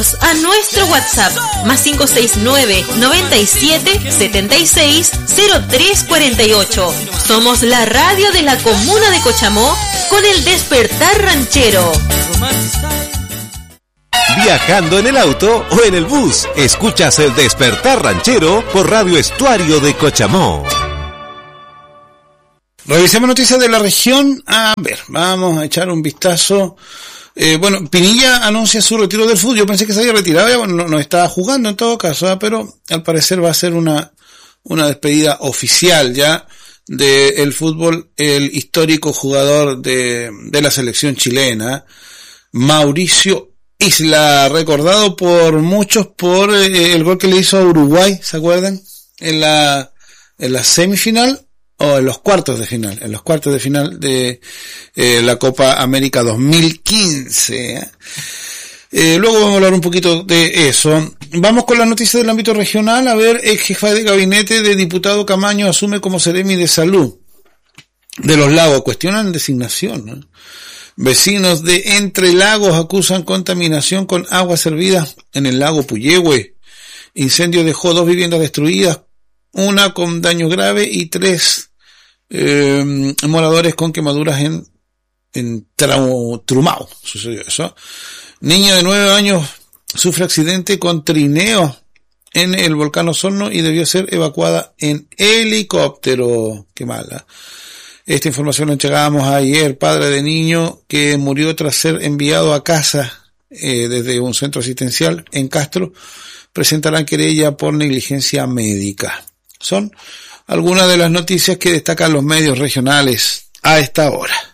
a nuestro WhatsApp más 569 97 76 03 48. Somos la radio de la comuna de Cochamó con el despertar ranchero. Viajando en el auto o en el bus, escuchas el despertar ranchero por Radio Estuario de Cochamó. Revisemos noticias de la región. A ver, vamos a echar un vistazo. Bueno, Pinilla anuncia su retiro del fútbol. Yo pensé que se había retirado, bueno, no estaba jugando en todo caso, pero al parecer va a ser una despedida oficial ya del fútbol, el histórico jugador de la selección chilena, Mauricio Isla, recordado por muchos por el gol que le hizo a Uruguay, ¿se acuerdan? En la semifinal o en los cuartos de final de la Copa América 2015. Luego vamos a hablar un poquito de eso. Vamos con las noticias del ámbito regional. A ver, el jefe de gabinete de diputado Camaño asume como seremi de salud de Los Lagos. Cuestionan designación, ¿no? Vecinos de Entre Lagos acusan contaminación con agua servida en el lago Puyehue. Incendio dejó 2 viviendas destruidas, una con daño grave y 3 moradores con quemaduras en Trumao. Sucedió eso. Niña de 9 años sufre accidente con trineo en el volcán Osorno y debió ser evacuada en helicóptero. Qué mala. Esta información la entregábamos ayer. Padre de niño que murió tras ser enviado a casa desde un centro asistencial en Castro presentarán querella por negligencia médica. Son algunas de las noticias que destacan los medios regionales a esta hora.